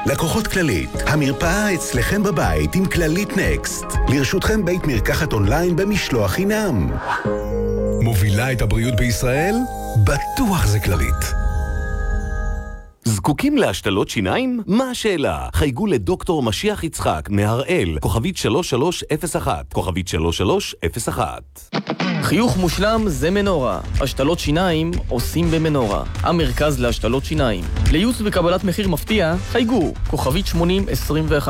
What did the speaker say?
לקוחות כללית, המרפאה אצלכם בבית עם כללית נקסט. לרשותכם בית מרקחת אונליין במשלוח חינם. מובילה את הבריאות בישראל? בטוח זה כללית. זקוקים להשתלות שיניים? מה השאלה? חייגו לדוקטור משיח יצחק מהראל, כוכבית 3301, כוכבית 3301. חיוך מושלם זה מנורה. השתלות שיניים עושים במנורה. המרכז להשתלות שיניים. לייעוץ וקבלת מחיר מפתיע, חייגו, כוכבית 8021.